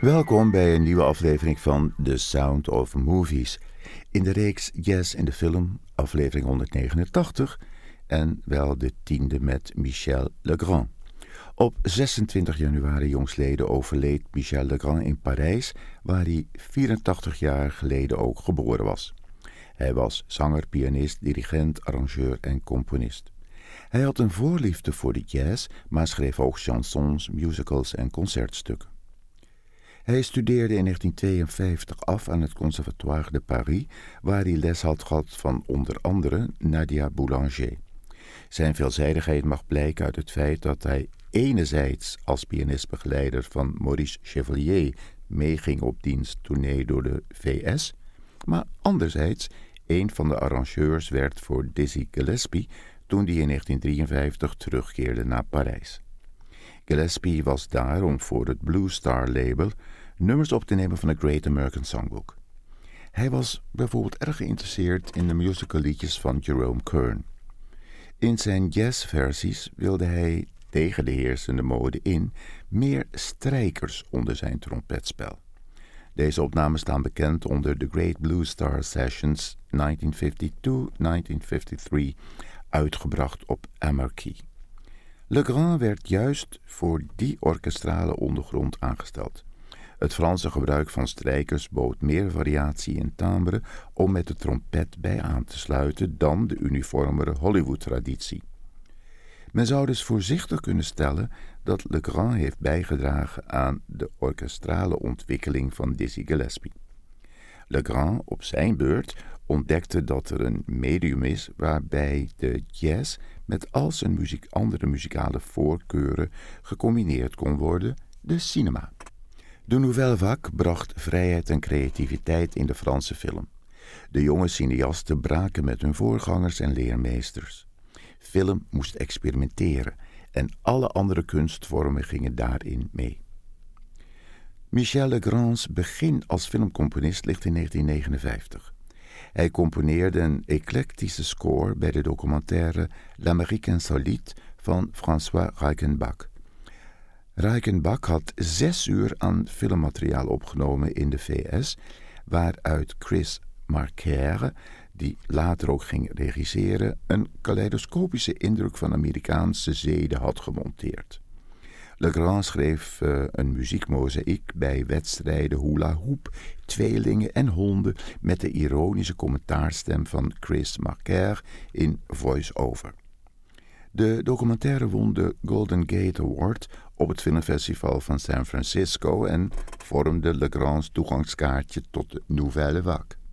Welkom bij een nieuwe aflevering van The Sound of Movies. In de reeks Jazz in de Film, aflevering 189 en wel de 10e met Michel Legrand. Op 26 januari jongstleden overleed Michel Legrand in Parijs, waar hij 84 jaar geleden ook geboren was. Hij was zanger, pianist, dirigent, arrangeur en componist. Hij had een voorliefde voor de jazz, maar schreef ook chansons, musicals en concertstukken. Hij studeerde in 1952 af aan het Conservatoire de Paris, waar hij les had gehad van onder andere Nadia Boulanger. Zijn veelzijdigheid mag blijken uit het feit dat hij enerzijds als pianistbegeleider van Maurice Chevalier meeging op diens tournee door de VS, maar anderzijds een van de arrangeurs werd voor Dizzy Gillespie toen die in 1953 terugkeerde naar Parijs. Gillespie was daar om voor het Blue Star label nummers op te nemen van de Great American Songbook. Hij was bijvoorbeeld erg geïnteresseerd in de musicalliedjes van Jerome Kern. In zijn jazzversies wilde hij, tegen de heersende mode in, meer strijkers onder zijn trompetspel. Deze opnames staan bekend onder The Great Blue Star Sessions 1952-1953, uitgebracht op Amarquis. Legrand werd juist voor die orkestrale ondergrond aangesteld. Het Franse gebruik van strijkers bood meer variatie in timbre om met de trompet bij aan te sluiten dan de uniformere Hollywood-traditie. Men zou dus voorzichtig kunnen stellen dat Legrand heeft bijgedragen aan de orkestrale ontwikkeling van Dizzy Gillespie. Legrand op zijn beurt ontdekte dat er een medium is waarbij de jazz met al zijn andere muzikale voorkeuren gecombineerd kon worden, de cinema. De Nouvelle Vague bracht vrijheid en creativiteit in de Franse film. De jonge cineasten braken met hun voorgangers en leermeesters. Film moest experimenteren en alle andere kunstvormen gingen daarin mee. Michel Legrands begin als filmcomponist ligt in 1959. Hij componeerde een eclectische score bij de documentaire L'Amérique insolite van François Reichenbach. Reichenbach had 6 uur aan filmmateriaal opgenomen in de VS, waaruit Chris Marker, die later ook ging regisseren, een kaleidoscopische indruk van Amerikaanse zeden had gemonteerd. Legrand schreef een muziekmozaïek bij wedstrijden hula hoop, tweelingen en honden met de ironische commentaarstem van Chris Marker in voice-over. De documentaire won de Golden Gate Award op het filmfestival van San Francisco en vormde Legrands toegangskaartje tot de Nouvelle Vague.